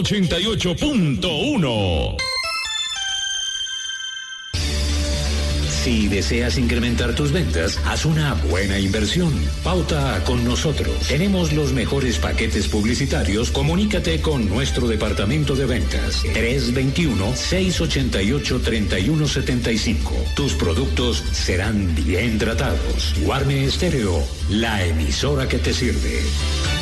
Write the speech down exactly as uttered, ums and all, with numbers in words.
ochenta y ocho punto uno. Si deseas incrementar tus ventas, haz una buena inversión. Pauta con nosotros. Tenemos los mejores paquetes publicitarios. Comunícate con nuestro departamento de ventas. tres dos uno, seis ocho ocho, tres uno siete cinco. Tus productos serán bien tratados. Guarne Estéreo, la emisora que te sirve.